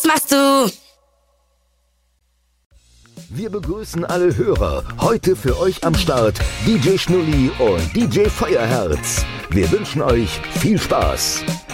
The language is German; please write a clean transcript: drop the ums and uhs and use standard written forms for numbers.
machst du? Wir begrüßen alle Hörer. Heute für euch am Start DJ Schnulli und DJ Feuerherz. Wir wünschen euch viel Spaß.